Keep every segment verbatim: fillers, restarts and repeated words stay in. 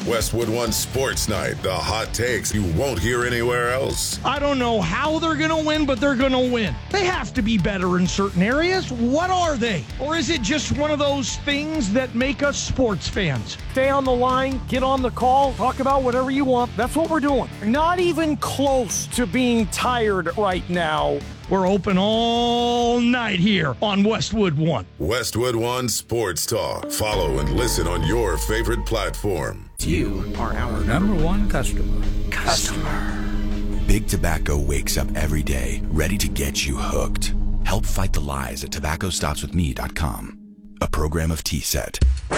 Westwood One Sports Night, the hot takes you won't hear anywhere else. I don't know how they're going to win, but they're going to win. They have to be better in certain areas. What are they? Or is it just one of those things that make us sports fans? Stay on the line, get on the call, talk about whatever you want. That's what we're doing. Not even close to being tired right now. We're open all night here on Westwood One. Westwood One Sports Talk. Follow and listen on your favorite platform. You are our number one customer. Customer. Big Tobacco wakes up every day ready to get you hooked. Help fight the lies at tobacco stops with me dot com. A program of T-Set.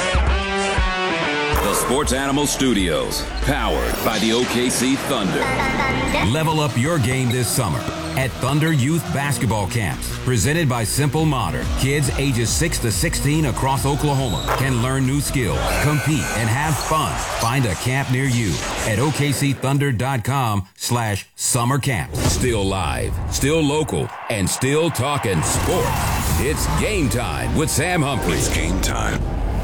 The Sports Animal Studios, powered by the O K C Thunder. Level up your game this summer at Thunder Youth Basketball Camps, presented by Simple Modern. Kids ages six to sixteen across Oklahoma can learn new skills, compete, and have fun. Find a camp near you at O K C thunder dot com slash summer camps. Still live, still local, and still talking sports. It's game time with Sam Humphrey. It's game time.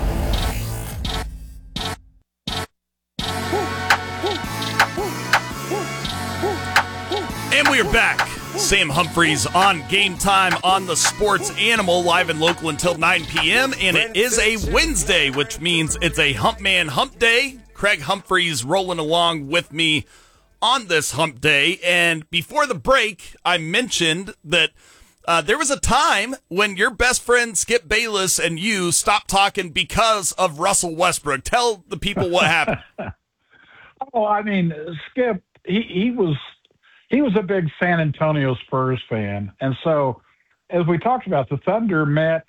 And we are back. Sam Humphreys on Game Time on the Sports Animal, live and local until nine p.m. And it is a Wednesday, which means it's a Hump Man Hump Day. Craig Humphreys rolling along with me on this Hump Day. And before the break, I mentioned that uh, there was a time when your best friend Skip Bayless and you stopped talking because of Russell Westbrook. Tell the people what happened. Oh, I mean, Skip, he, he was... He was a big San Antonio Spurs fan. And so, as we talked about, the Thunder met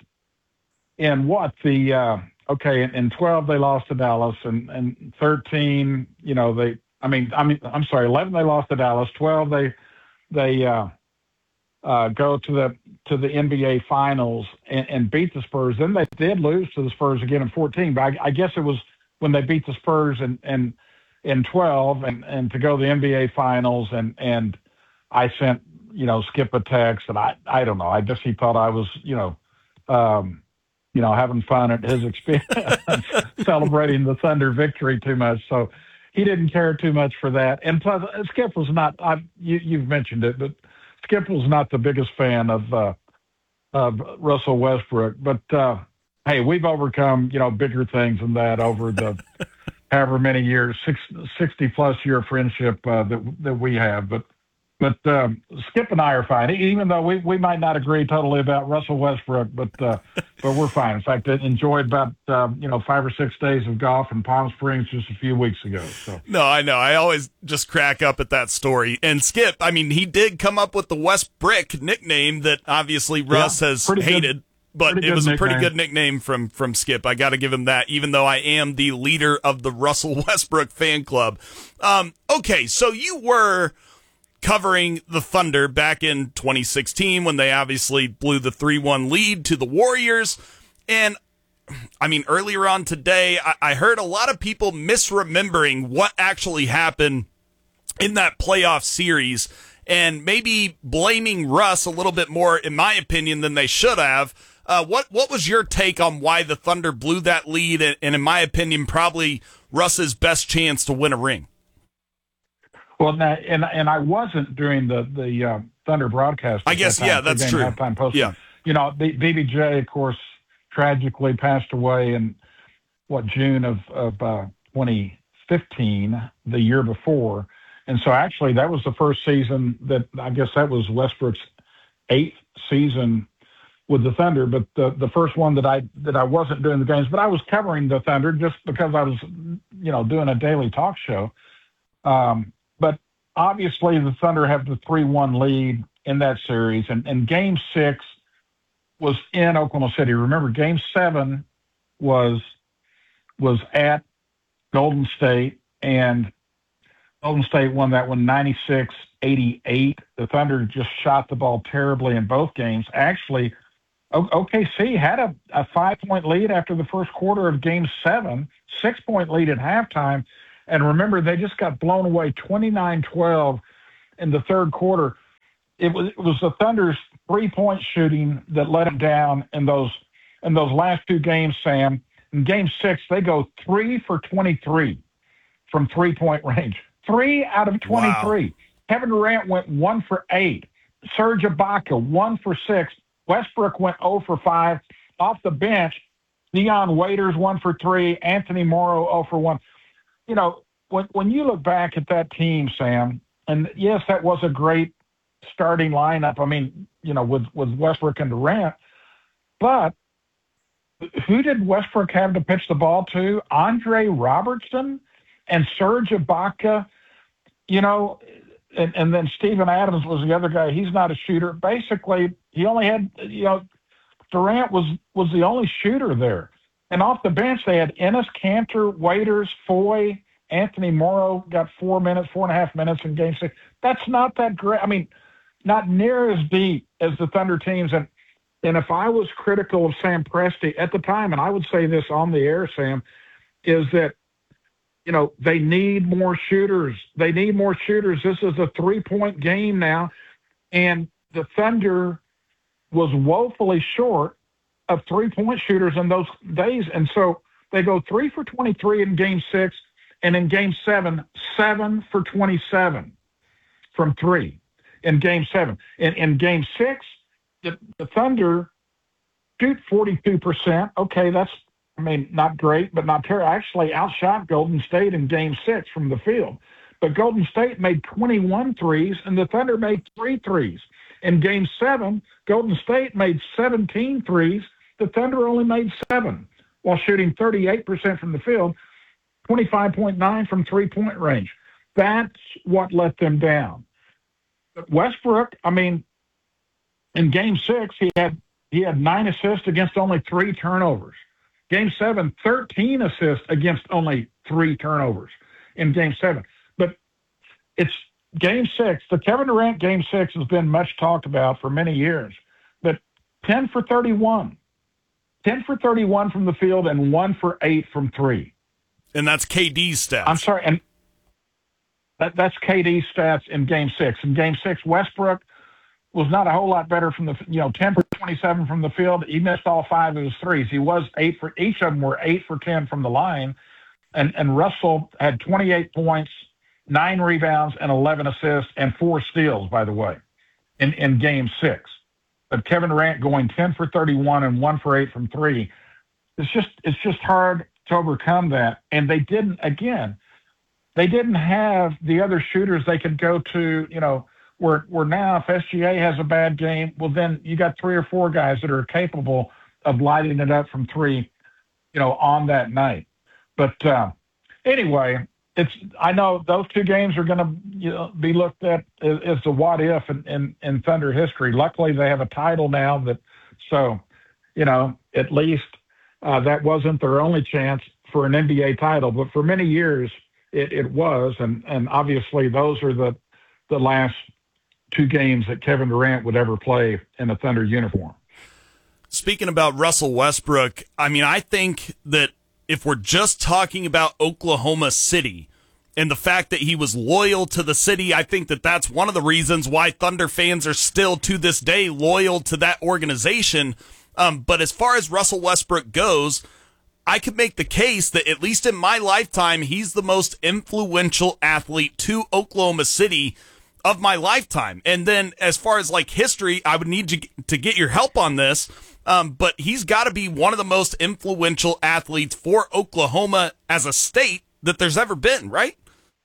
in what? The, uh, okay, in, in twelve, they lost to Dallas. And, and thirteen, you know, they, I mean, I mean, I'm sorry, eleven, they lost to Dallas. twelve, they, they uh, uh, go to the, to the N B A Finals and, and beat the Spurs. Then they did lose to the Spurs again in fourteen. But I, I guess it was when they beat the Spurs and, and, in twelve and, and to go to the N B A Finals. And, and I sent, you know, Skip a text, and I, I don't know. I guess he thought I was, you know, um, you know, having fun at his expense, celebrating the Thunder victory too much. So he didn't care too much for that. And plus, Skip was not, I, you, you've mentioned it, but Skip was not the biggest fan of, uh, of Russell Westbrook. But, uh, hey, we've overcome, you know, bigger things than that over the however many years, six, sixty plus year friendship uh, that that we have. But but um, Skip and I are fine, even though we, we might not agree totally about Russell Westbrook, but uh, but we're fine. In fact, I enjoyed about um, you know five or six days of golf in Palm Springs just a few weeks ago. So. No, I know. I always just crack up at that story. And Skip, I mean, he did come up with the West Brick nickname that obviously Russ yeah, has hated. Good. But pretty it was a pretty nickname. good nickname from, from Skip. I got to give him that, even though I am the leader of the Russell Westbrook fan club. Um, okay, so you were covering the Thunder back in twenty sixteen when they obviously blew the three one lead to the Warriors. And, I mean, earlier on today, I, I heard a lot of people misremembering what actually happened in that playoff series and maybe blaming Russ a little bit more, in my opinion, than they should have. Uh, what what was your take on why the Thunder blew that lead and, and in my opinion, probably Russ's best chance to win a ring? Well, now, and and I wasn't during the the uh, Thunder broadcast. I guess, that yeah, that's true. Halftime post. Yeah. You know, B B J, of course, tragically passed away in, what, June of, of uh, twenty fifteen, the year before. And so actually that was the first season that, I guess that was Westbrook's eighth season with the Thunder, but the, the first one that I that I wasn't doing the games, but I was covering the Thunder just because I was, you know, doing a daily talk show. Um, but obviously the Thunder have the three one lead in that series, and, and Game Six was in Oklahoma City. Remember, Game Seven was was at Golden State, and Golden State won that one ninety-six eighty-eight. The Thunder just shot the ball terribly in both games. Actually, O K C had a, a five-point lead after the first quarter of Game seven, six-point lead at halftime. And remember, they just got blown away twenty-nine twelve in the third quarter. It was it was the Thunder's three-point shooting that let them down in those in those last two games, Sam. In Game six, they go three for twenty-three. from three-point range. Three out of twenty-three. Wow. Kevin Durant went one for eight. Serge Ibaka, one for six. Westbrook went zero for five. Off the bench, Dion Waiters, one for three. Anthony Morrow, zero for one. You know, when when you look back at that team, Sam, and yes, that was a great starting lineup. I mean, you know, with, with Westbrook and Durant, but who did Westbrook have to pitch the ball to? Andre Robertson and Serge Ibaka, you know, and, and then Steven Adams was the other guy. He's not a shooter. Basically, he only had, you know, Durant was, was the only shooter there. And off the bench, they had Ennis, Cantor, Waiters, Foy, Anthony Morrow got four minutes, four and a half minutes in game six. That's not that great. I mean, not near as deep as the Thunder teams. And And if I was critical of Sam Presti at the time, and I would say this on the air, Sam, is that, you know, they need more shooters. They need more shooters. This is a three-point game now, and the Thunder was woefully short of three-point shooters in those days. And so they go three for twenty-three in game six, and in game seven, seven for twenty-seven from three in game seven. In, in game six, The, the Thunder shoot forty-two percent. Okay, that's, I mean, not great, but not terrible. Actually outshot Golden State in game six from the field. But Golden State made twenty-one threes, and the Thunder made three threes. In game seven, Golden State made seventeen threes. The Thunder only made seven, while shooting thirty-eight percent from the field, twenty-five point nine from three-point range. That's what let them down. But Westbrook, I mean, in game six, he had he had nine assists against only three turnovers. Game seven, thirteen assists against only three turnovers in game seven. But it's game six. The Kevin Durant game six has been much talked about for many years. But ten for thirty-one. ten for thirty-one from the field and one for eight from three. And that's K D's stats. I'm sorry. And that, that's K D's stats in game six. In game six, Westbrook was not a whole lot better from the, you know, ten for twenty-seven from the field. He missed all five of his threes. He was eight for, each of them were eight for ten from the line. And, and Russell had twenty-eight points, nine rebounds, and eleven assists, and four steals, by the way, in, in game six. But Kevin Durant going ten for thirty-one and one for eight from three. It's just, it's just hard to overcome that. And they didn't, again, they didn't have the other shooters they could go to, you know, Where, where now if S G A has a bad game, well, then you got three or four guys that are capable of lighting it up from three, you know, on that night. But uh, anyway, it's I know those two games are going to you know, be looked at as, as the what if in, in, in Thunder history. Luckily, they have a title now that, so, you know, at least uh, that wasn't their only chance for an N B A title. But for many years, it, it was, and, and obviously those are the the last two games that Kevin Durant would ever play in a Thunder uniform. Speaking about Russell Westbrook, I mean, I think that if we're just talking about Oklahoma City and the fact that he was loyal to the city, I think that that's one of the reasons why Thunder fans are still to this day loyal to that organization. Um, but as far as Russell Westbrook goes, I could make the case that at least in my lifetime, he's the most influential athlete to Oklahoma City of my lifetime. And then as far as like history, I would need you to get your help on this. Um, but he's got to be one of the most influential athletes for Oklahoma as a state that there's ever been, right?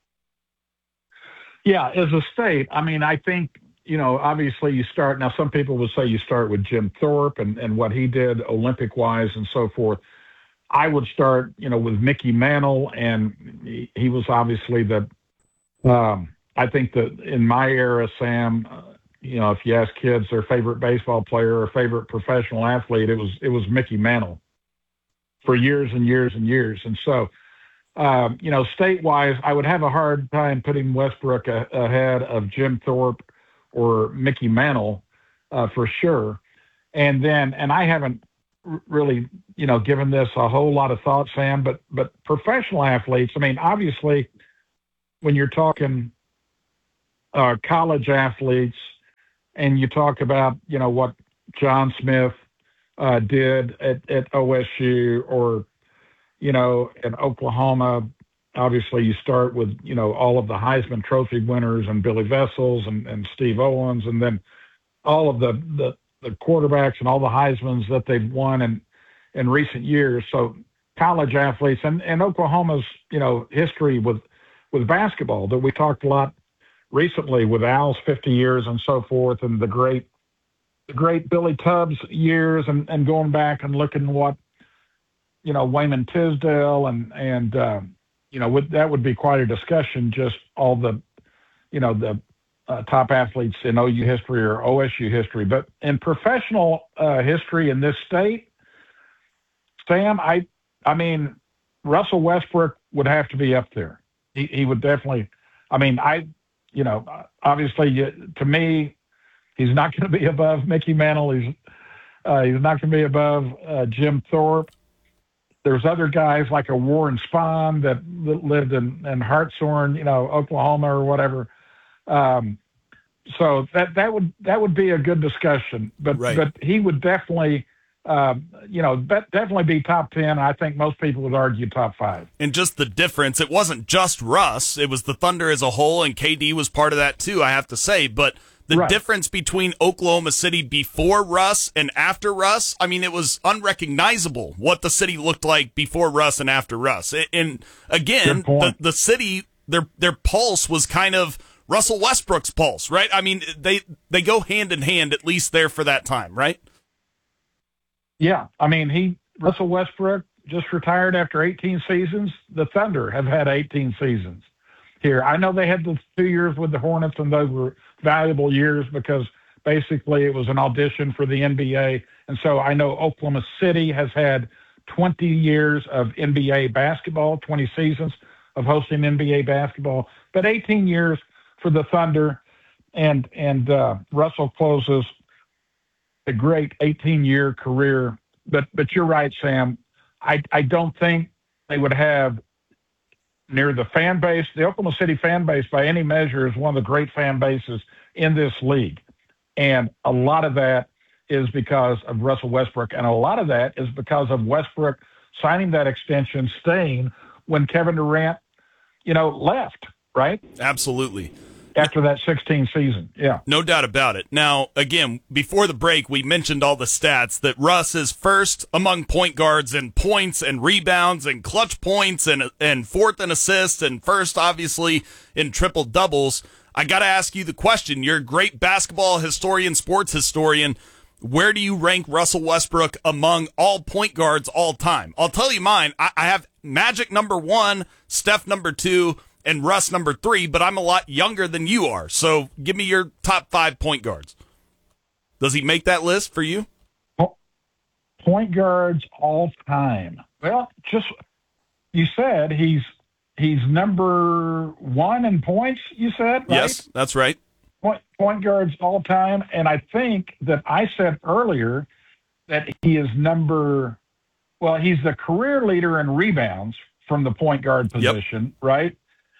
Yeah, as a state, I mean, I think, you know, obviously you start, now some people would say you start with Jim Thorpe and, and what he did Olympic-wise and so forth. I would start, you know, with Mickey Mantle, and he, he was obviously the, um, I think that in my era, Sam, uh, you know, if you ask kids their favorite baseball player or favorite professional athlete, it was it was Mickey Mantle for years and years and years. And so, um, you know, state-wise, I would have a hard time putting Westbrook a, ahead of Jim Thorpe or Mickey Mantle uh, for sure. And then, and I haven't r- really, you know, given this a whole lot of thought, Sam, but but professional athletes, I mean, obviously, when you're talking uh, college athletes, and you talk about, you know, what John Smith uh, did at, at O S U or, you know, at Oklahoma, obviously you start with, you know, all of the Heisman Trophy winners and Billy Vessels and, and Steve Owens, and then all of the, the, the quarterbacks and all the Heismans that they've won in, in recent years. So college athletes and, and Oklahoma's, you know, history with, with basketball that we talked a lot recently with Al's fifty years and so forth, and the great, the great Billy Tubbs years, and, and going back and looking at what, you know, Wayman Tisdale and, and, um, you know, would, that would be quite a discussion, just all the, you know, the uh, top athletes in O U history or O S U history. But in professional uh, history in this state, Sam, I, I mean, Russell Westbrook would have to be up there. He, he would definitely, I mean, I, you know, obviously to me, he's not going to be above Mickey Mantle. He's, uh, he's not going to be above uh, Jim Thorpe. There's other guys like a Warren Spahn that, that lived in, in Hartshorn, you know, Oklahoma or whatever. Um, so that, that would, that would be a good discussion, but, right. but he would definitely, um, you know, be, definitely be top ten. I think most people would argue top five. And just the difference, it wasn't just Russ, it was the Thunder as a whole, and K D was part of that too, I have to say, but the right. difference between Oklahoma City before Russ and after Russ, I mean, it was unrecognizable what the city looked like before Russ and after Russ. And again, the, the city, their their pulse was kind of Russell Westbrook's pulse, right? I mean, they they go hand in hand, at least there for that time, right? Yeah. I mean, he Russell Westbrook just retired after eighteen seasons. The Thunder have had eighteen seasons here. I know they had the two years with the Hornets, and those were valuable years because basically it was an audition for the N B A. And so I know Oklahoma City has had twenty years of N B A basketball, twenty seasons of hosting N B A basketball, but eighteen years for the Thunder. And, and uh, Russell closes a great eighteen-year career. But, but you're right, Sam. I, I don't think they would have near the fan base. The Oklahoma City fan base, by any measure, is one of the great fan bases in this league. And a lot of that is because of Russell Westbrook. And a lot of that is because of Westbrook signing that extension, staying when Kevin Durant, you know, left, right? Absolutely. After that sixteen season. Yeah. No doubt about it. Now, again, before the break, we mentioned all the stats that Russ is first among point guards in points and rebounds and clutch points and and fourth in assists and first, obviously, in triple doubles. I got to ask you the question. You're a great basketball historian, sports historian. Where do you rank Russell Westbrook among all point guards all time? I'll tell you mine. I, I have Magic number one, Steph number two, and Russ number three, but I'm a lot younger than you are. So give me your top five point guards. Does he make that list for you? Point guards all time. Well, just, you said he's he's number one in points, you said, right? Yes, that's right. Point, point guards all time. And I think that I said earlier that he is number, well, he's the career leader in rebounds from the point guard position, yep. right?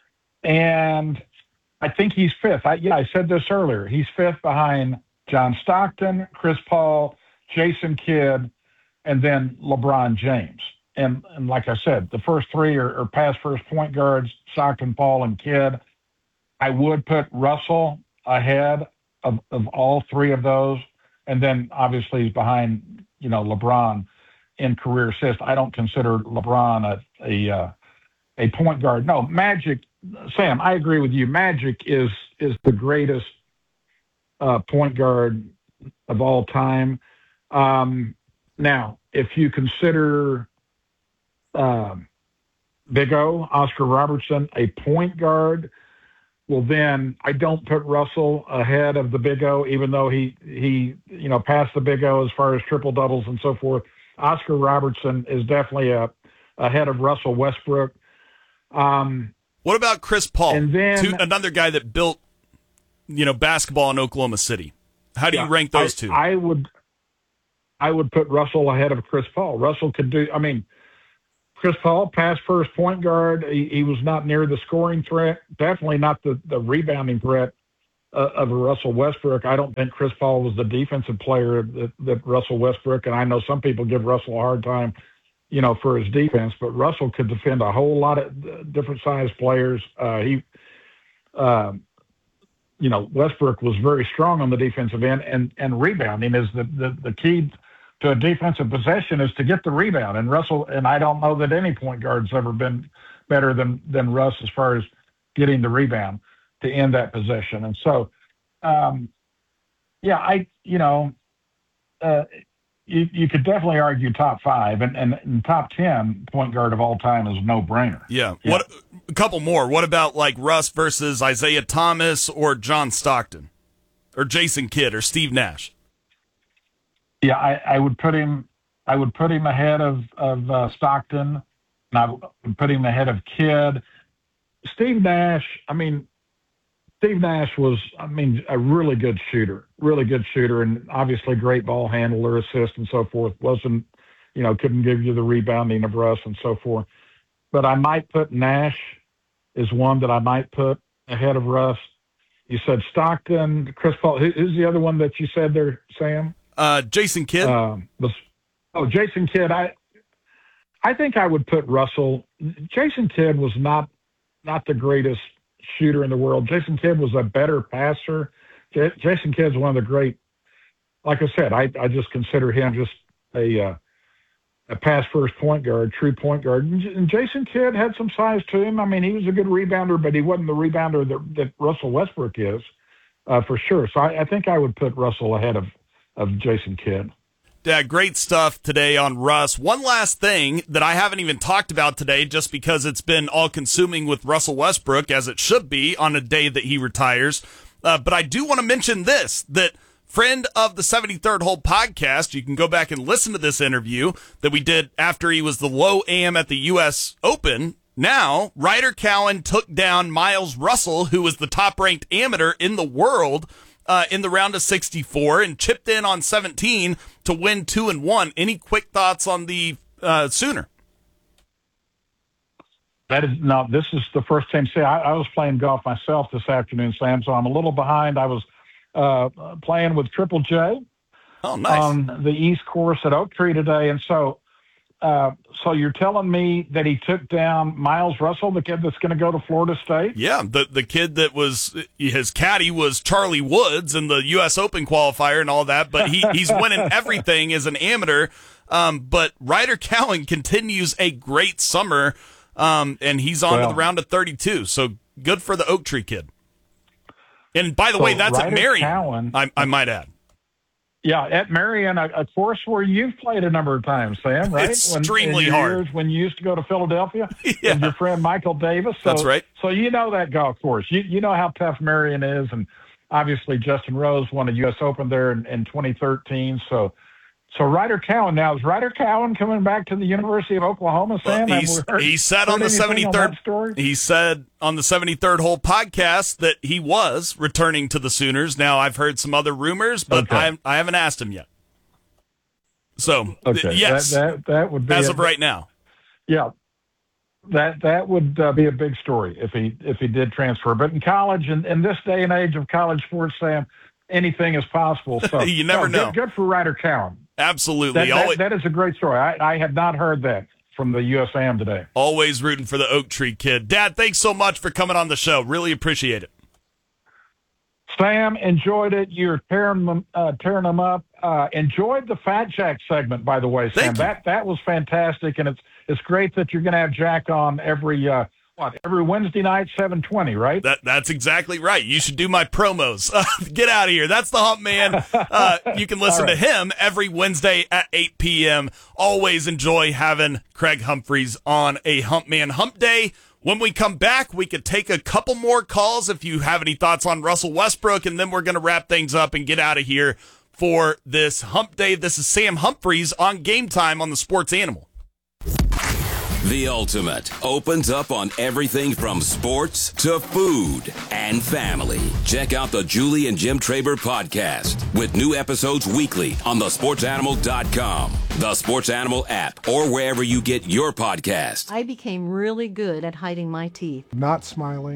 And I think he's fifth. I, yeah, I said this earlier. He's fifth behind John Stockton, Chris Paul, Jason Kidd, and then LeBron James. And, and like I said, the first three are, are past first point guards, Stockton, Paul, and Kidd. I would put Russell ahead of, of all three of those. And then obviously he's behind, you know, LeBron in career assists. I don't consider LeBron a, a, uh, a point guard. No, Magic, Sam, I agree with you. Magic is is the greatest uh, point guard of all time. Um, now, if you consider uh, Big O, Oscar Robertson, a point guard, well, then I don't put Russell ahead of the Big O, even though he he you know passed the Big O as far as triple doubles and so forth. Oscar Robertson is definitely a, ahead of Russell Westbrook. Um, What about Chris Paul? And then, Two, another guy that built, you know, basketball in Oklahoma City. How do yeah, you rank those I, two? I would, I would put Russell ahead of Chris Paul. Russell could do. I mean, Chris Paul, past first point guard. He, he was not near the scoring threat. Definitely not the, the rebounding threat uh, of Russell Westbrook. I don't think Chris Paul was the defensive player that, that Russell Westbrook. And I know some people give Russell a hard time you know, for his defense, but Russell could defend a whole lot of different sized players. Uh, he, uh, you know, Westbrook was very strong on the defensive end, and, and rebounding is the, the, the key to a defensive possession is to get the rebound. And Russell, and I don't know that any point guard's ever been better than, than Russ as far as getting the rebound to end that possession. And so, um, yeah, I, you know, uh, you, you could definitely argue top five, and, and, and top ten point guard of all time is no brainer. Yeah. yeah. What a couple more. What about like Russ versus Isaiah Thomas or John Stockton or Jason Kidd or Steve Nash? Yeah, I, I would put him. I would put him ahead of of uh, Stockton, and I would put him ahead of Kidd. Steve Nash. I mean, Steve Nash was. I mean, a really good shooter, really good shooter, and obviously great ball handler, assist, and so forth. Wasn't, you know, couldn't give you the rebounding of Russ and so forth. But I might put Nash as one that I might put ahead of Russ. You said Stockton, Chris Paul. Who, who's the other one that you said there, Sam? Uh, Jason Kidd. Um, was, oh, Jason Kidd. I, I think I would put Russell. Jason Kidd was not, not the greatest shooter in the world. Jason Kidd was a better passer. J- Jason Kidd's one of the great. Like I said, I, I just consider him just a, uh, a pass first point guard, true point guard. And, and Jason Kidd had some size to him. I mean, he was a good rebounder, but he wasn't the rebounder that, that Russell Westbrook is, uh, for sure. So I, I think I would put Russell ahead of. of Jason Kidd. Yeah, great stuff today on Russ. One last thing that I haven't even talked about today, just because it's been all-consuming with Russell Westbrook, as it should be on a day that he retires. Uh, but I do want to mention this, that friend of the seventy-third Hole podcast, you can go back and listen to this interview that we did after he was the low am at the U S Open. Now, Ryder Cowan took down Miles Russell, who was the top-ranked amateur in the world, Uh, in the round of sixty-four, and chipped in on seventeen to win two and one. Any quick thoughts on the uh, Sooner? That is no. This is the first time. See, I, I was playing golf myself this afternoon, Sam. So I'm a little behind. I was uh, playing with Triple J. Oh, nice. On the East Course at Oak Tree today, and so. Uh, so you're telling me that he took down Miles Russell, the kid that's going to go to Florida State? Yeah, the the kid that was his caddy was Charlie Woods in the U S Open qualifier and all that, but he, he's winning everything as an amateur. Um, but Ryder Cowan continues a great summer, um, and he's on well, to the round of thirty-two. So good for the Oak Tree kid. And by the so way, that's Ryder at Marion, Cowan, I, I might add. Yeah, at Marion, a, a course where you've played a number of times, Sam, right? It's extremely when, in hard. Years when you used to go to Philadelphia yeah. with your friend Michael Davis. So, That's right. So you know that golf course. You you know how tough Marion is, and obviously Justin Rose won a U S Open there in, in twenty thirteen. So, so Ryder Cowan now is Ryder Cowan coming back to the University of Oklahoma, Sam? Well, heard, he said on the seventy-third. On he said on the seventy-third Hole podcast that he was returning to the Sooners. Now I've heard some other rumors, but okay. I I haven't asked him yet. So okay. yes, that, that, that would be as a, of right now. Yeah, that that would uh, be a big story if he if he did transfer. But in college, and in, in this day and age of college sports, Sam, anything is possible. So you never no, know. Good, good for Ryder Cowan. Absolutely. That, Always, that, that is a great story. I, I had not heard that from the U S A M today. Always rooting for the Oak Tree kid. Dad, thanks so much for coming on the show. Really appreciate it. Sam, enjoyed it. You're tearing them, uh, tearing them up. Uh, enjoyed the Fat Jack segment, by the way, Sam. Thank you. That that was fantastic, and it's it's great that you're going to have Jack on every uh, what every Wednesday night, seven twenty, right? That that's exactly right. You should do my promos. Uh, get out of here. That's the Hump Man. Uh, you can listen right. to him every Wednesday at eight p.m. Always enjoy having Craig Humphreys on a Hump Man Hump Day. When we come back, we could take a couple more calls if you have any thoughts on Russell Westbrook, and then we're going to wrap things up and get out of here for this Hump Day. This is Sam Humphreys on Game Time on the Sports Animal. The Ultimate opens up on everything from sports to food and family. Check out the Julie and Jim Traber podcast with new episodes weekly on the sports animal dot com, the Sports Animal app, or wherever you get your podcast. I became really good at hiding my teeth. Not smiling,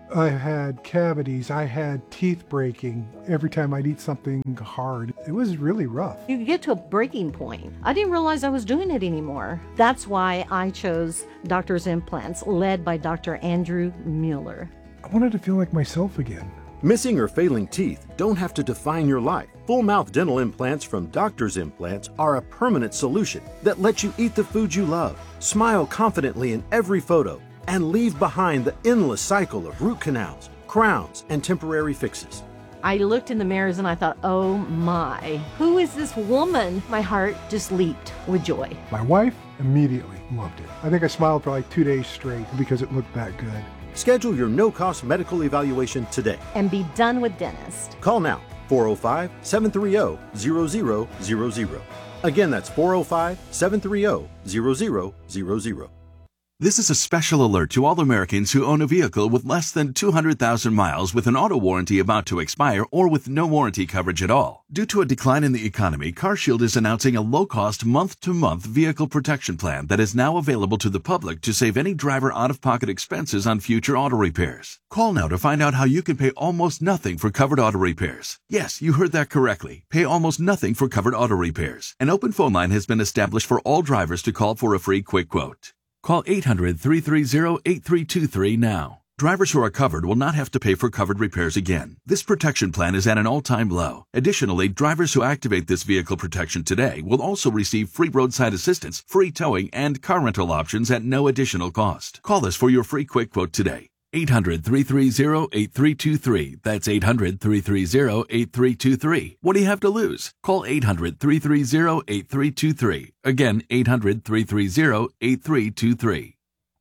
I had cavities. I had teeth breaking every time I'd eat something hard. It was really rough. You get to a breaking point. I didn't realize I was doing it anymore. That's why I chose Doctor's Implants, led by Doctor Andrew Mueller. I wanted to feel like myself again. Missing or failing teeth don't have to define your life. Full mouth dental implants from Doctor's Implants are a permanent solution that lets you eat the food you love, smile confidently in every photo, and leave behind the endless cycle of root canals, crowns, and temporary fixes. I looked in the mirrors and I thought, oh my, who is this woman? My heart just leaped with joy. My wife immediately loved it. I think I smiled for like two days straight because it looked that good. Schedule your no-cost medical evaluation today. And be done with dentist. Call now, four oh five, seven three zero, zero zero zero zero. Again, that's four oh five, seven three zero, zero zero zero zero. This is a special alert to all Americans who own a vehicle with less than two hundred thousand miles with an auto warranty about to expire or with no warranty coverage at all. Due to a decline in the economy, CarShield is announcing a low-cost month-to-month vehicle protection plan that is now available to the public to save any driver out-of-pocket expenses on future auto repairs. Call now to find out how you can pay almost nothing for covered auto repairs. Yes, you heard that correctly. Pay almost nothing for covered auto repairs. An open phone line has been established for all drivers to call for a free quick quote. Call eight hundred, three three zero, eight three two three now. Drivers who are covered will not have to pay for covered repairs again. This protection plan is at an all-time low. Additionally, drivers who activate this vehicle protection today will also receive free roadside assistance, free towing, and car rental options at no additional cost. Call us for your free quick quote today. eight hundred, three three zero, eight three two three. That's eight hundred, three three zero, eight three two three. What do you have to lose? Call eight hundred, three three zero, eight three two three. Again, eight hundred, three three zero, eight three two three.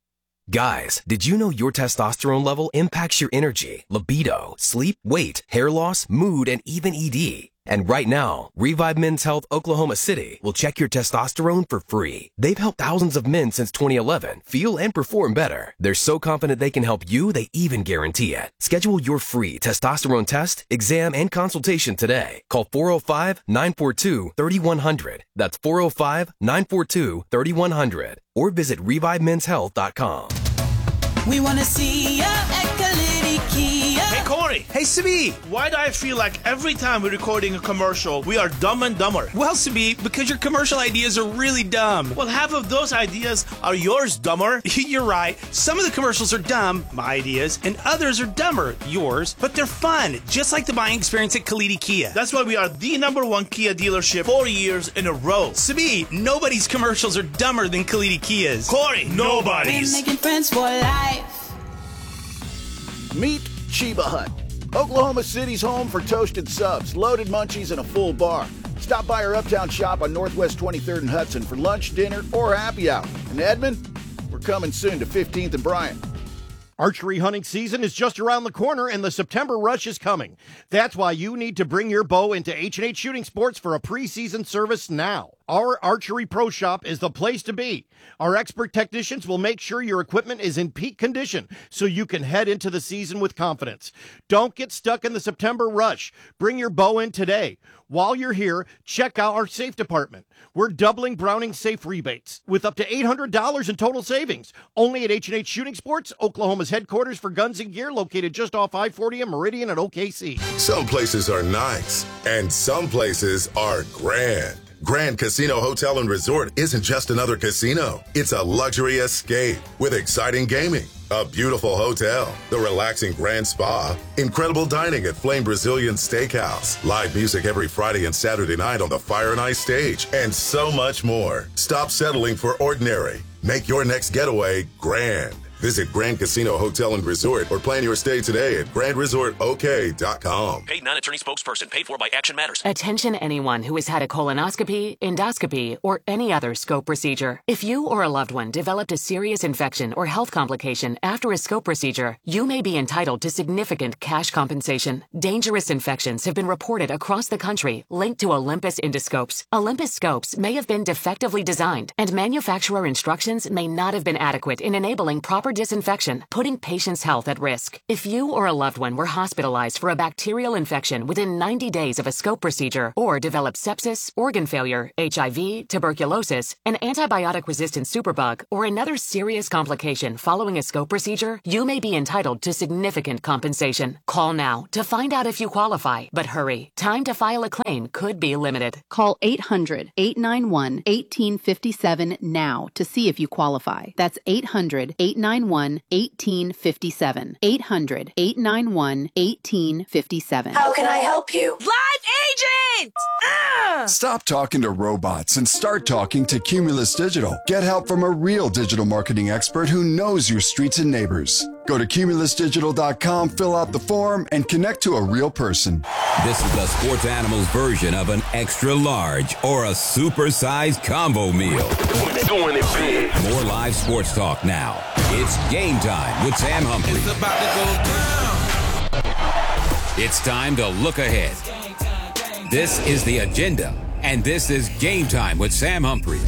Guys, did you know your testosterone level impacts your energy, libido, sleep, weight, hair loss, mood, and even E D? And right now, Revive Men's Health Oklahoma City will check your testosterone for free. They've helped thousands of men since twenty eleven feel and perform better. They're so confident they can help you, they even guarantee it. Schedule your free testosterone test, exam, and consultation today. Call four oh five, nine four two, three one zero zero. That's four oh five, nine four two, three one zero zero. Or visit revive men's health dot com. We want to see ya at Kalidi Kia. Hey, Corey. Hey, Sabi. Why do I feel like every time we're recording a commercial, we are dumb and dumber? Well, Sabi, because your commercial ideas are really dumb. Well, half of those ideas are yours, dumber. You're right. Some of the commercials are dumb, my ideas, and others are dumber, yours, but they're fun, just like the buying experience at Kalidi Kia. That's why we are the number one Kia dealership four years in a row. Sabi, nobody's commercials are dumber than Kalidi Kia's. Corey, nobody's. We're making friends for life. Meet Chiba Hut, Oklahoma City's home for toasted subs, loaded munchies, and a full bar. Stop by our uptown shop on Northwest twenty-third and Hudson for lunch, dinner, or happy hour. In Edmond, we're coming soon to fifteenth and Bryant. Archery hunting season is just around the corner and the September rush is coming. That's why you need to bring your bow into H and H Shooting Sports for a preseason service now. Our Archery Pro Shop is the place to be. Our expert technicians will make sure your equipment is in peak condition so you can head into the season with confidence. Don't get stuck in the September rush. Bring your bow in today. While you're here, check out our safe department. We're doubling Browning safe rebates with up to eight hundred dollars in total savings. Only at H and H Shooting Sports, Oklahoma's headquarters for guns and gear, located just off I forty and Meridian at O K C. Some places are nice, and some places are grand. Grand Casino Hotel and Resort isn't just another casino. It's a luxury escape with exciting gaming, a beautiful hotel, the relaxing Grand Spa, incredible dining at Flame Brazilian Steakhouse, live music every Friday and Saturday night on the Fire and Ice stage, and so much more. Stop settling for ordinary. Make your next getaway grand. Visit Grand Casino Hotel and Resort or plan your stay today at grand resort o k dot com. Paid non-attorney spokesperson. Paid for by Action Matters. Attention anyone who has had a colonoscopy, endoscopy, or any other scope procedure. If you or a loved one developed a serious infection or health complication after a scope procedure, you may be entitled to significant cash compensation. Dangerous infections have been reported across the country linked to Olympus endoscopes. Olympus scopes may have been defectively designed, and manufacturer instructions may not have been adequate in enabling proper improper disinfection, putting patients' health at risk. If you or a loved one were hospitalized for a bacterial infection within ninety days of a scope procedure or developed sepsis, organ failure, H I V, tuberculosis, an antibiotic-resistant superbug, or another serious complication following a scope procedure, you may be entitled to significant compensation. Call now to find out if you qualify, but hurry. Time to file a claim could be limited. Call eight hundred, eight nine one, one eight five seven now to see if you qualify. That's eight hundred, eight nine one, one eight five seven. eight hundred, eight nine one, one eight five seven. How can I help you? Live agent! Ah! Stop talking to robots and start talking to Cumulus Digital. Get help from a real digital marketing expert who knows your streets and neighbors. Go to cumulus digital dot com, fill out the form, and connect to a real person. This is the Sports Animals version of an extra large or a super-sized combo meal. Doing it big. More live sports talk now. It's Game Time with Sam Humphrey. It's about to go down. It's time to look ahead. This is the agenda, and this is Game Time with Sam Humphrey.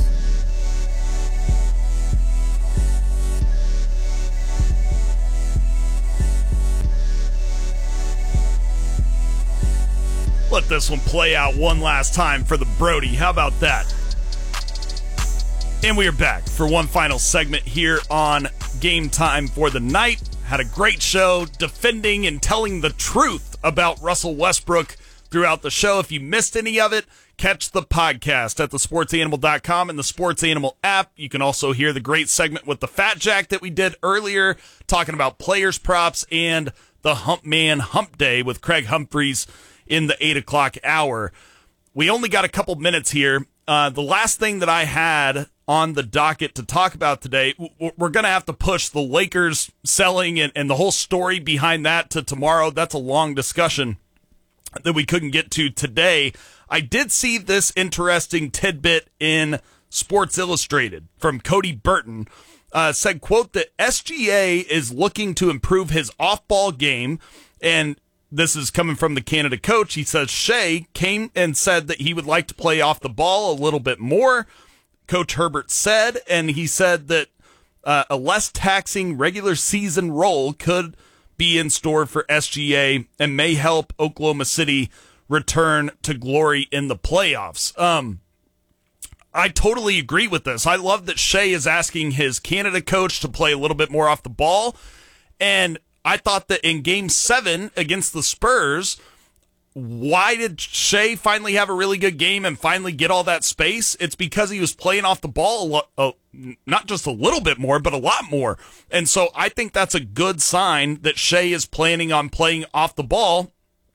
Let this one play out one last time for the Brody. How about that? And we are back for one final segment here on Game Time for the night. Had a great show defending and telling the truth about Russell Westbrook throughout the show. If you missed any of it, catch the podcast at the sports animal dot com and the Sports Animal app. You can also hear the great segment with the Fat Jack that we did earlier, talking about players props and the Hump Man Hump Day with Craig Humphreys in the eight o'clock hour. We only got a couple minutes here. Uh, the last thing that I had on the docket to talk about today, we're going to have to push the Lakers selling and, and the whole story behind that to tomorrow. That's a long discussion that we couldn't get to today. I did see this interesting tidbit in Sports Illustrated from Cody Burton. Uh, said, quote, that S G A is looking to improve his off-ball game, and this is coming from the Canada coach. He says Shea came and said that he would like to play off the ball a little bit more. Coach Herbert said, and he said that uh, a less taxing regular season role could be in store for S G A and may help Oklahoma City return to glory in the playoffs. Um, I totally agree with this. I love that Shea is asking his Canada coach to play a little bit more off the ball, and I thought that in game seven against the Spurs, why did Shea finally have a really good game and finally get all that space? It's because he was playing off the ball, a lot, uh, not just a little bit more, but a lot more. And so I think that's a good sign that Shea is planning on playing off the ball.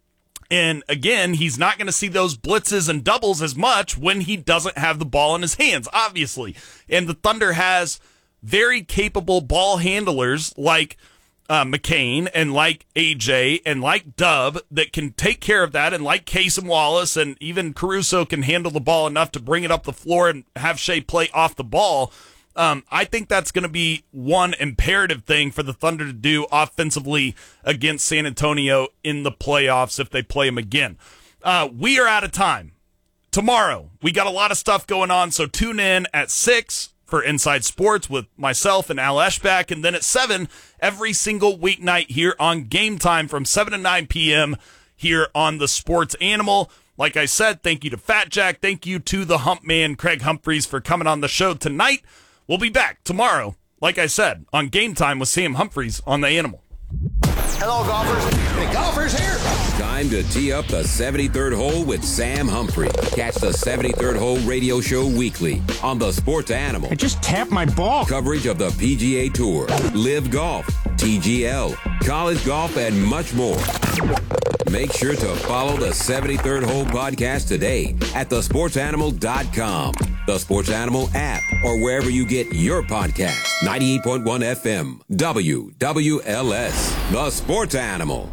And again, he's not going to see those blitzes and doubles as much when he doesn't have the ball in his hands, obviously. And the Thunder has very capable ball handlers like Uh, McCain and like A J and like Dub that can take care of that, and like Casey Wallace and even Caruso can handle the ball enough to bring it up the floor and have Shea play off the ball. Um, I think that's going to be one imperative thing for the Thunder to do offensively against San Antonio in the playoffs if they play them again. Uh, we are out of time. Tomorrow, we got a lot of stuff going on, so tune in at six for Inside Sports with myself and Al Eschbach, and then at seven every single weeknight here on Game Time from seven to nine p.m. here on the Sports Animal. Like I said, thank you to Fat Jack. Thank you to the Hump Man, Craig Humphreys, for coming on the show tonight. We'll be back tomorrow, like I said, on Game Time with Sam Humphreys on the Animal. Hello, golfers. Hey, golfers here. Time to tee up the seventy-third hole with Sam Humphrey. Catch the seventy-third Hole radio show weekly on the Sports Animal. I just tapped my ball. Coverage of the P G A Tour, Live Golf, T G L, college golf, and much more. Make sure to follow the seventy-third Hole podcast today at the sports animal dot com, the Sports Animal app, or wherever you get your podcasts. ninety-eight point one F M, W W L S, the Sports Animal.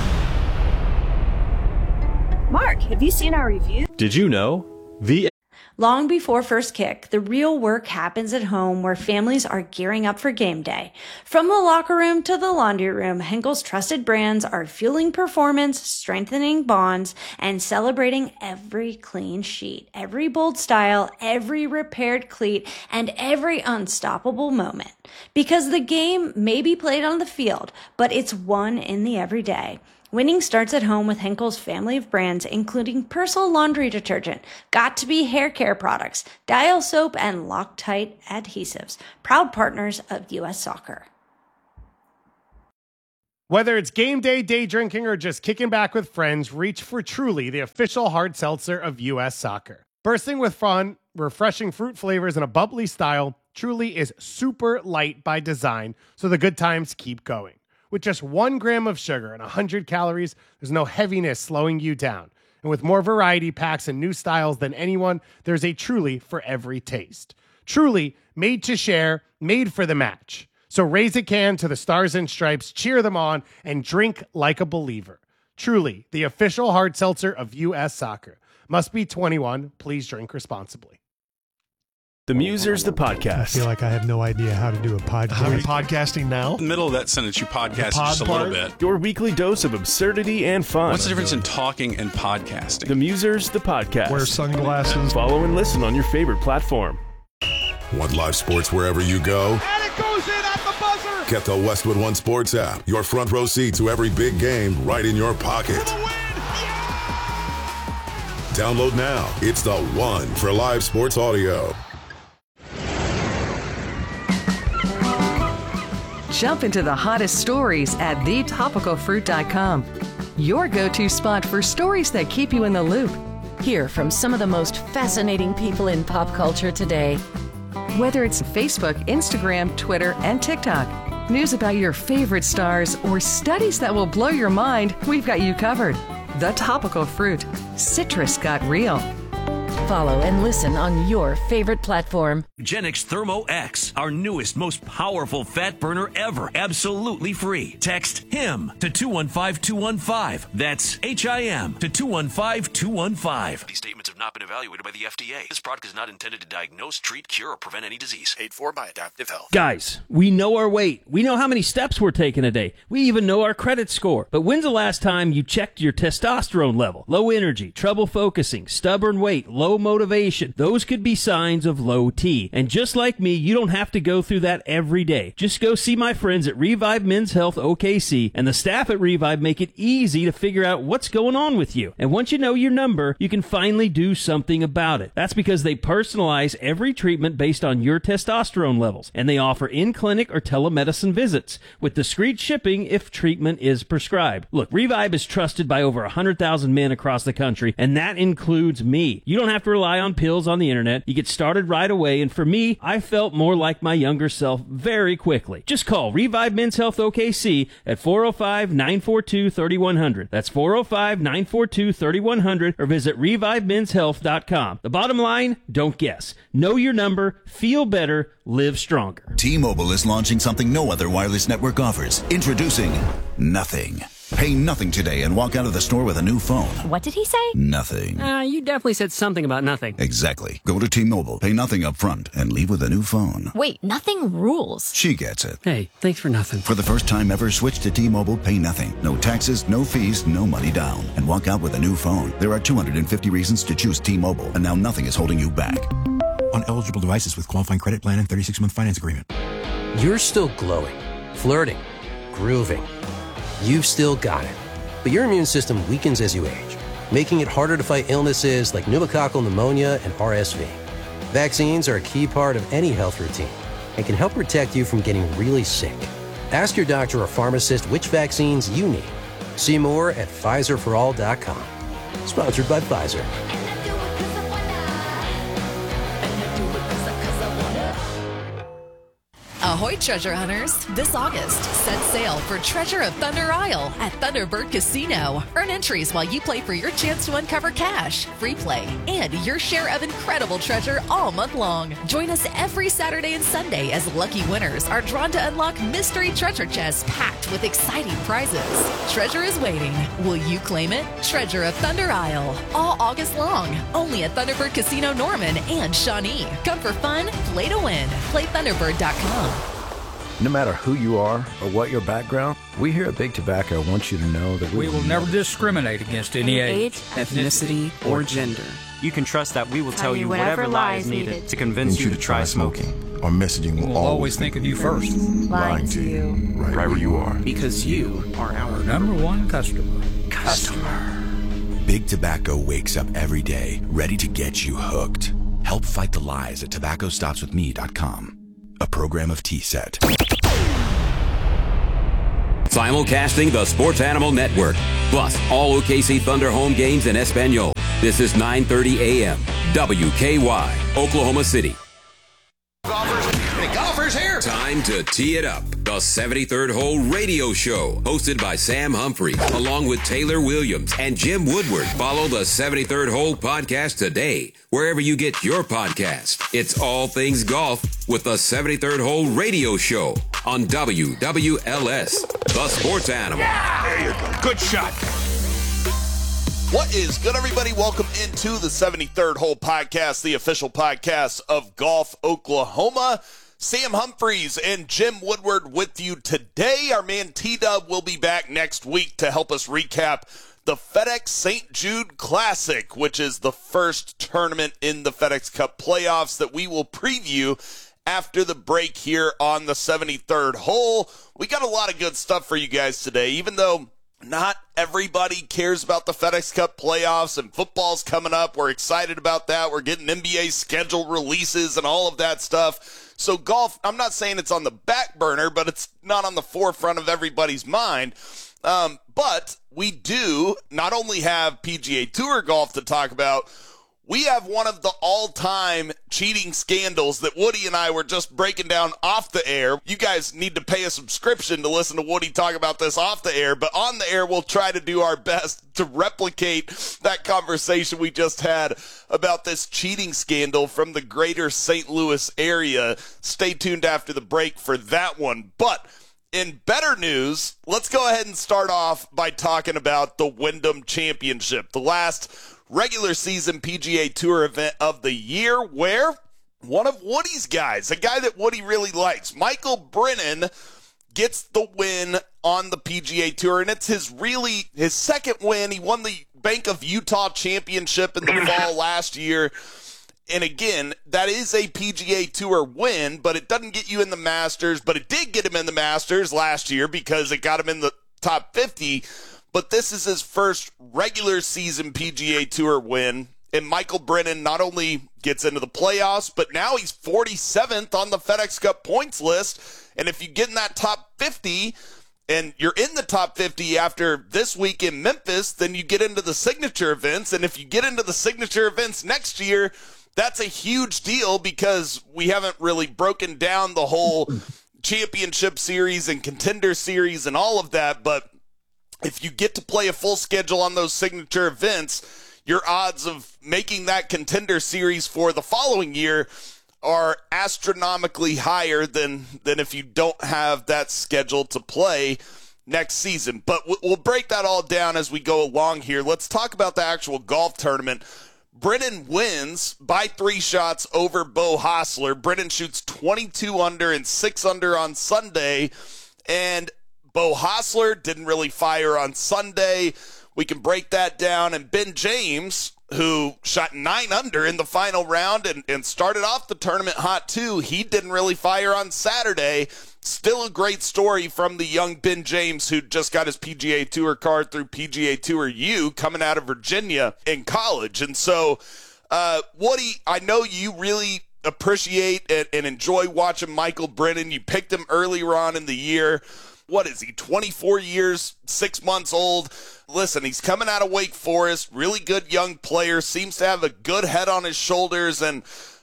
Mark, have you seen our review? Did you know? The Long before first kick, the real work happens at home where families are gearing up for game day. From the locker room to the laundry room, Henkel's trusted brands are fueling performance, strengthening bonds, and celebrating every clean sheet, every bold style, every repaired cleat, and every unstoppable moment. Because the game may be played on the field, but it's won in the everyday. Winning starts at home with Henkel's family of brands, including Persil laundry detergent, Got2b hair care products, Dial soap, and Loctite adhesives. Proud partners of U S Soccer. Whether it's game day, day drinking, or just kicking back with friends, reach for Truly, the official hard seltzer of U S Soccer. Bursting with fun, refreshing fruit flavors, and a bubbly style, Truly is super light by design, so the good times keep going. With just one gram of sugar and one hundred calories, there's no heaviness slowing you down. And with more variety packs and new styles than anyone, there's a Truly for every taste. Truly, made to share, made for the match. So raise a can to the Stars and Stripes, cheer them on, and drink like a believer. Truly, the official hard seltzer of U S Soccer. Must be twenty-one. Please drink responsibly. The Musers, the podcast. I feel like I have no idea how to do a podcast. How are you podcasting now? In the middle of that sentence, you podcast just a part? little bit. Your weekly dose of absurdity and fun. What's the difference in talking and podcasting? The Musers, the podcast. Wear sunglasses. Follow and listen on your favorite platform. Want live sports wherever you go? And it goes in at the buzzer. Get the Westwood One Sports app. Your front row seat to every big game right in your pocket. Download now. It's the one for live sports audio. Jump into the hottest stories at the topical fruit dot com. Your go-to spot for stories that keep you in the loop. Hear from some of the most fascinating people in pop culture today. Whether it's Facebook, Instagram, Twitter, and TikTok, news about your favorite stars, or studies that will blow your mind, we've got you covered. The Topical Fruit. Citrus got real. Follow and listen on your favorite platform. Genix Thermo X, our newest, most powerful fat burner ever. Absolutely free. Text HIM to two one five two one five. That's H I M to two one five two one five. These statements have not been evaluated by the F D A. This product is not intended to diagnose, treat, cure, or prevent any disease. Paid for by Adaptive Health. Guys, we know our weight. We know how many steps we're taking a day. We even know our credit score. But when's the last time you checked your testosterone level? Low energy, trouble focusing, stubborn weight, low motivation. Those could be signs of low T. And just like me, you don't have to go through that every day. Just go see my friends at Revive Men's Health O K C, and the staff at Revive make it easy to figure out what's going on with you. And once you know your number, you can finally do something about it. That's because they personalize every treatment based on your testosterone levels, and they offer in-clinic or telemedicine visits with discreet shipping if treatment is prescribed. Look, Revive is trusted by over one hundred thousand men across the country, and that includes me. You don't have to rely on pills on the internet. You get started right away, and for me, I felt more like my younger self very quickly. Just call Revive Men's Health O K C at four oh five, nine four two, three one zero zero. That's four oh five, nine four two, three one zero zero, or visit revive men's health dot com. The bottom line, don't guess. Know your number, feel better, live stronger. T-Mobile is launching something no other wireless network offers. Introducing Nothing. Pay nothing today and walk out of the store with a new phone. What did he say? Nothing. Uh, you definitely said something about nothing. Exactly. Go to T-Mobile, pay nothing up front, and leave with a new phone. Wait, nothing rules. She gets it. Hey, thanks for nothing. For the first time ever, switch to T-Mobile, pay nothing. No taxes, no fees, no money down. And walk out with a new phone. There are two hundred fifty reasons to choose T-Mobile, and now nothing is holding you back. On eligible devices with qualifying credit plan and thirty-six month finance agreement. You're still glowing, flirting, grooving. You've still got it. But your immune system weakens as you age, making it harder to fight illnesses like pneumococcal pneumonia and R S V. Vaccines are a key part of any health routine and can help protect you from getting really sick. Ask your doctor or pharmacist which vaccines you need. See more at Pfizer for all dot com. Sponsored by Pfizer. Ahoy right, treasure hunters. This August, set sail for Treasure of Thunder Isle at Thunderbird Casino. Earn entries while you play for your chance to uncover cash, free play, and your share of incredible treasure all month long. Join us every Saturday and Sunday as lucky winners are drawn to unlock mystery treasure chests packed with exciting prizes. Treasure is waiting. Will you claim it? Treasure of Thunder Isle. All August long. Only at Thunderbird Casino Norman and Shawnee. Come for fun, play to win. Play Thunderbird dot com. No matter who you are or what your background, we here at Big Tobacco want you to know that we, we will never discriminate against any age, ethnicity, or gender. You can trust that we will tell you whatever lies needed to convince you to try smoking. Our messaging will we'll always think of you first. Lying to you. Right, right where you are. Because you are our number one customer. Customer. Big Tobacco wakes up every day ready to get you hooked. Help fight the lies at tobacco stops with me dot com. A program of T-Set. Simulcasting the Sports Animal Network, plus all O K C Thunder home games in Espanol. This is nine thirty a.m. W K Y, Oklahoma City. Golfers, hey, golfers here. Time to tee it up. The seventy-third Hole Radio Show, hosted by Sam Humphreys, along with Taylor Williams and Jim Woodward. Follow the seventy-third Hole podcast today, wherever you get your podcast. It's all things golf with the seventy-third Hole Radio Show on W W L S, the Sports Animal. Yeah! There you go. Good shot. What is good, everybody? Welcome into the seventy-third Hole podcast, the official podcast of Golf Oklahoma. Sam Humphreys and Jim Woodward with you today. Our man T-Dub will be back next week to help us recap the FedEx Saint Jude Classic, which is the first tournament in the FedEx Cup playoffs that we will preview after the break here on the seventy-third Hole. We got a lot of good stuff for you guys today, even though not everybody cares about the FedEx Cup playoffs and football's coming up. We're excited about that. We're getting N B A schedule releases and all of that stuff. So golf, I'm not saying it's on the back burner, but it's not on the forefront of everybody's mind. Um, but we do not only have P G A Tour golf to talk about, we have one of the all-time cheating scandals that Woody and I were just breaking down off the air. You guys need to pay a subscription to listen to Woody talk about this off the air, but on the air, we'll try to do our best to replicate that conversation we just had about this cheating scandal from the greater Saint Louis area. Stay tuned after the break for that one. But in better news, let's go ahead and start off by talking about the Wyndham Championship, the last regular season P G A Tour event of the year, where one of Woody's guys, a guy that Woody really likes, Michael Brennan, gets the win on the P G A Tour, and it's his really his second win. He won the Bank of Utah Championship in the fall last year. And again, that is a P G A Tour win, but it doesn't get you in the Masters, but it did get him in the Masters last year because it got him in the top fifty. But this is his first regular season P G A Tour win. And Michael Brennan not only gets into the playoffs, but now he's forty-seventh on the FedEx Cup points list. And if you get in that top fifty, and you're in the top fifty after this week in Memphis, then you get into the signature events. And if you get into the signature events next year, that's a huge deal because we haven't really broken down the whole championship series and contender series and all of that. But if you get to play a full schedule on those signature events, your odds of making that contender series for the following year are astronomically higher than, than if you don't have that schedule to play next season. But we'll break that all down as we go along here. Let's talk about the actual golf tournament. Brennan wins by three shots over Beau Hossler. Brennan shoots twenty-two under and six under on Sunday, and Beau Hossler didn't really fire on Sunday. We can break that down. And Ben James, who shot nine under in the final round and, and started off the tournament hot too, he didn't really fire on Saturday. Still a great story from the young Ben James, who just got his P G A Tour card through P G A Tour U coming out of Virginia in college. And so, uh, Woody, I know you really appreciate and, and enjoy watching Michael Brennan. You picked him earlier on in the year. What is he, twenty-four years, six months old? Listen, he's coming out of Wake Forest, really good young player, seems to have a good head on his shoulders, and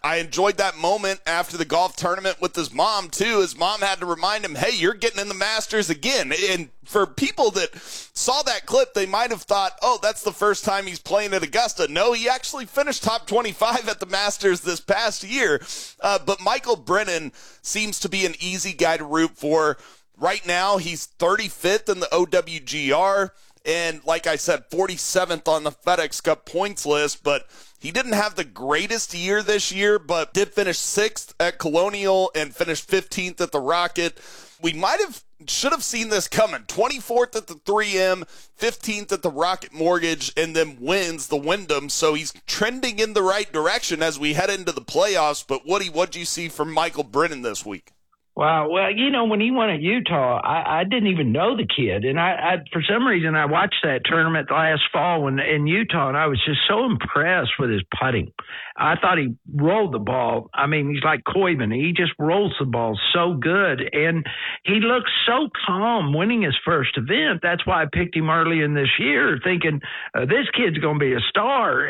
I enjoyed that moment after the golf tournament with his mom, too. His mom had to remind him, hey, you're getting in the Masters again. And for people that saw that clip, they might have thought, oh, that's the first time he's playing at Augusta. No, he actually finished top twenty-five at the Masters this past year. Uh, but Michael Brennan seems to be an easy guy to root for. Right now, he's thirty-fifth in the O W G R. And like I said, forty-seventh on the FedEx Cup points list, but he didn't have the greatest year this year, but did finish sixth at Colonial and finished fifteenth at the Rocket. We might have, should have seen this coming. twenty-fourth at the three M, fifteenth at the Rocket Mortgage, and then wins the Wyndham. So he's trending in the right direction as we head into the playoffs. But Woody, what do you see from Michael Brennan this week? Wow. Well, you know, when he won at Utah, I, I didn't even know the kid. And I, I, for some reason, I watched that tournament last fall when, in Utah, and I was just so impressed with his putting. I thought he rolled the ball. I mean, he's like Koiman. He just rolls the ball so good. And he looks so calm winning his first event. That's why I picked him early in this year, thinking uh, this kid's going to be a star.